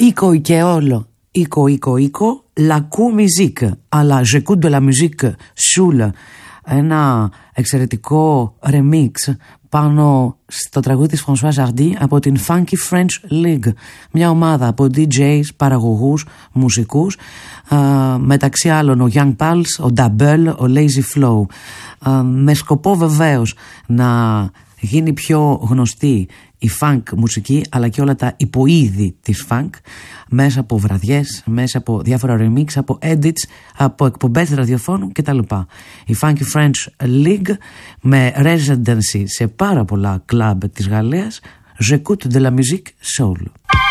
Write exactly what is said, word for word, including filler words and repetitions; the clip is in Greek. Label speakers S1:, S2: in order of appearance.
S1: οίκο και όλο. Οίκο, οίκο, οίκο. La Cou Musique, αλλά J'écoute de la musique soul. Ένα εξαιρετικό remix πάνω στο τραγούδι της Françoise Hardy από την Funky French League, μια ομάδα από ντι τζέις, παραγωγούς, μουσικούς, α, μεταξύ άλλων ο Young Pulse, ο Double, ο Lazy Flow, α, με σκοπό βεβαίως να γίνει πιο γνωστή η funk μουσική, αλλά και όλα τα υποείδη της funk, μέσα από βραδιές, μέσα από διάφορα remix, από edits, από εκπομπές ραδιοφώνου κτλ. Η Funky French League με residency σε πάρα πολλά club της Γαλλίας, J'écoute de la musique soul.